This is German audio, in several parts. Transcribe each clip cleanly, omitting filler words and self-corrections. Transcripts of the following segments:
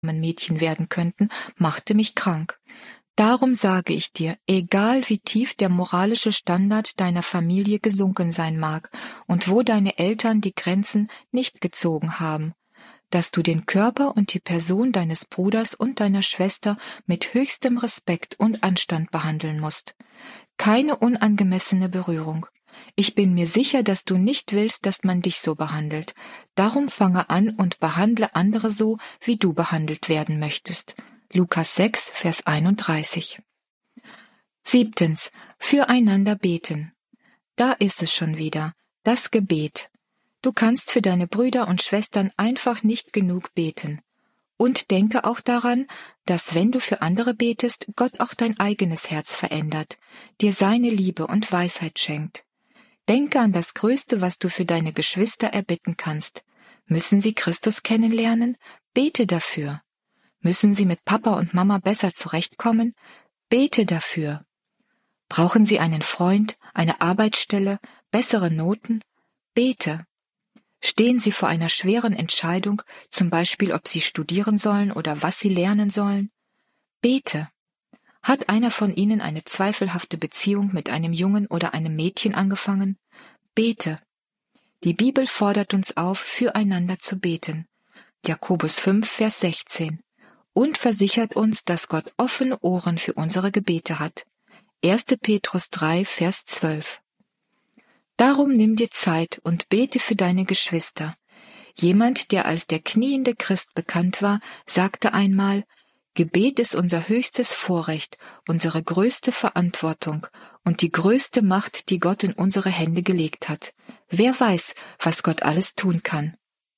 Mädchen werden könnten, machte mich krank. Darum sage ich dir, egal wie tief der moralische Standard deiner Familie gesunken sein mag und wo deine Eltern die Grenzen nicht gezogen haben, dass du den Körper und die Person deines Bruders und deiner Schwester mit höchstem Respekt und Anstand behandeln musst. Keine unangemessene Berührung. Ich bin mir sicher, dass du nicht willst, dass man dich so behandelt. Darum fange an und behandle andere so, wie du behandelt werden möchtest. Lukas 6, Vers 31. 7. Füreinander beten. Da ist es schon wieder, das Gebet. Du kannst für deine Brüder und Schwestern einfach nicht genug beten. Und denke auch daran, dass wenn du für andere betest, Gott auch dein eigenes Herz verändert, dir seine Liebe und Weisheit schenkt. Denke an das Größte, was du für deine Geschwister erbitten kannst. Müssen sie Christus kennenlernen? Bete dafür. Müssen sie mit Papa und Mama besser zurechtkommen? Bete dafür. Brauchen sie einen Freund, eine Arbeitsstelle, bessere Noten? Bete. Stehen sie vor einer schweren Entscheidung, zum Beispiel ob sie studieren sollen oder was sie lernen sollen? Bete. Hat einer von ihnen eine zweifelhafte Beziehung mit einem Jungen oder einem Mädchen angefangen? Bete. Die Bibel fordert uns auf, füreinander zu beten. Jakobus 5, Vers 16. Und versichert uns, dass Gott offene Ohren für unsere Gebete hat. 1. Petrus 3, Vers 12. Darum nimm dir Zeit und bete für deine Geschwister. Jemand, der als der kniende Christ bekannt war, sagte einmal: Gebet ist unser höchstes Vorrecht, unsere größte Verantwortung und die größte Macht, die Gott in unsere Hände gelegt hat. Wer weiß, was Gott alles tun kann.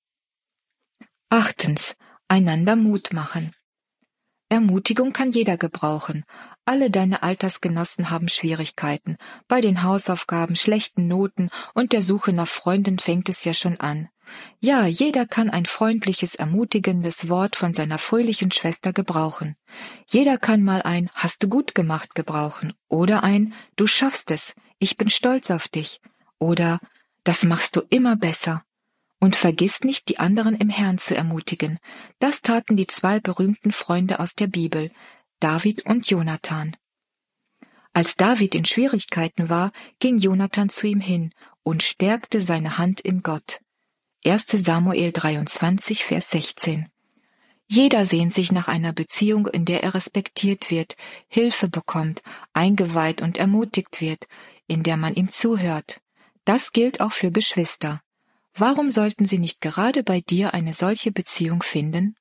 8. Einander Mut machen. Ermutigung kann jeder gebrauchen. Alle deine Altersgenossen haben Schwierigkeiten. Bei den Hausaufgaben, schlechten Noten und der Suche nach Freunden fängt es ja schon an. Ja, jeder kann ein freundliches, ermutigendes Wort von seiner fröhlichen Schwester gebrauchen. Jeder kann mal ein »Hast du gut gemacht« gebrauchen oder ein »Du schaffst es, ich bin stolz auf dich« oder »Das machst du immer besser«. Und vergiss nicht, die anderen im Herrn zu ermutigen. Das taten die 2 berühmten Freunde aus der Bibel, David und Jonathan. Als David in Schwierigkeiten war, ging Jonathan zu ihm hin und stärkte seine Hand in Gott. 1. Samuel 23, Vers 16. Jeder sehnt sich nach einer Beziehung, in der er respektiert wird, Hilfe bekommt, eingeweiht und ermutigt wird, in der man ihm zuhört. Das gilt auch für Geschwister. Warum sollten sie nicht gerade bei dir eine solche Beziehung finden?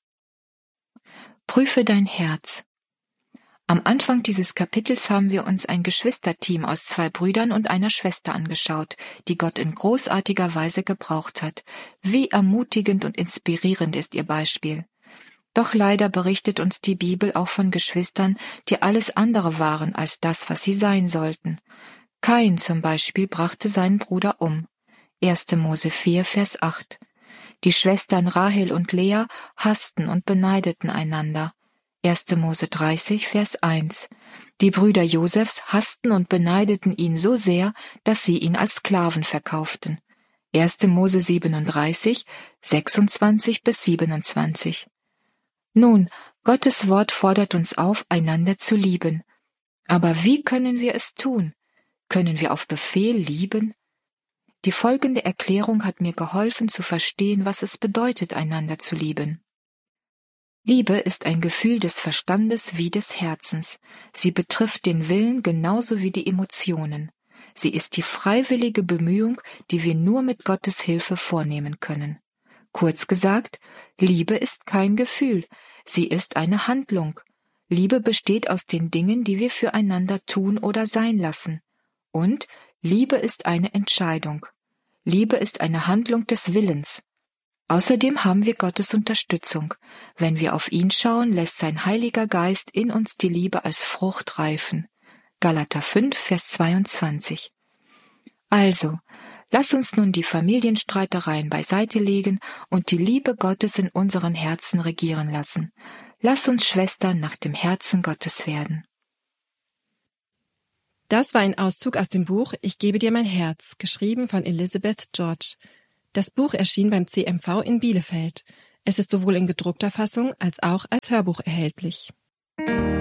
Prüfe dein Herz. Am Anfang dieses Kapitels haben wir uns ein Geschwisterteam aus 2 Brüdern und einer Schwester angeschaut, die Gott in großartiger Weise gebraucht hat. Wie ermutigend und inspirierend ist ihr Beispiel. Doch leider berichtet uns die Bibel auch von Geschwistern, die alles andere waren als das, was sie sein sollten. Kain zum Beispiel brachte seinen Bruder um. 1. Mose 4, Vers 8. Die Schwestern Rahel und Lea hassten und beneideten einander. 1. Mose 30, Vers 1. Die Brüder Josefs hassten und beneideten ihn so sehr, dass sie ihn als Sklaven verkauften. 1. Mose 37, 26 bis 27. Nun, Gottes Wort fordert uns auf, einander zu lieben. Aber wie können wir es tun? Können wir auf Befehl lieben? Die folgende Erklärung hat mir geholfen zu verstehen, was es bedeutet, einander zu lieben. Liebe ist ein Gefühl des Verstandes wie des Herzens. Sie betrifft den Willen genauso wie die Emotionen. Sie ist die freiwillige Bemühung, die wir nur mit Gottes Hilfe vornehmen können. Kurz gesagt, Liebe ist kein Gefühl, sie ist eine Handlung. Liebe besteht aus den Dingen, die wir füreinander tun oder sein lassen. Und Liebe ist eine Entscheidung. Liebe ist eine Handlung des Willens. Außerdem haben wir Gottes Unterstützung. Wenn wir auf ihn schauen, lässt sein Heiliger Geist in uns die Liebe als Frucht reifen. Galater 5, Vers 22. Also, lass uns nun die Familienstreitereien beiseite legen und die Liebe Gottes in unseren Herzen regieren lassen. Lass uns Schwestern nach dem Herzen Gottes werden. Das war ein Auszug aus dem Buch »Ich gebe dir mein Herz«, geschrieben von Elizabeth George. Das Buch erschien beim CMV in Bielefeld. Es ist sowohl in gedruckter Fassung als auch als Hörbuch erhältlich.